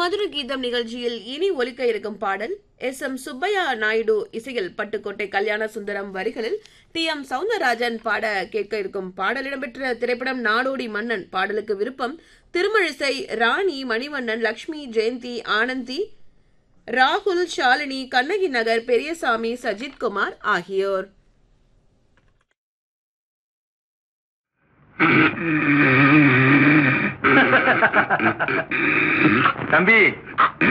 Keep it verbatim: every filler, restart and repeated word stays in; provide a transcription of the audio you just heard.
மதுர கீதம் நிகழ்ச்சியில் இனி ஒலிக்க இருக்கும் பாடல் எஸ் எம் சுப்பையா நாயுடு இசையில் பட்டுக்கோட்டை கல்யாண சுந்தரம் வரிகளில் டி எம் சவுந்தரராஜன் பாட கேட்க இருக்கும் பாடல் இடம்பெற்ற திரைப்படம் நாடோடி மன்னன். பாடலுக்கு விருப்பம் திருமழிசை, ராணி, மணிவண்ணன், லக்ஷ்மி, ஜெயந்தி, ஆனந்தி, ராகுல், ஷாலினி, கண்ணகி நகர், பெரியசாமி, சஜித் குமார் ஆகியோர். தம்பி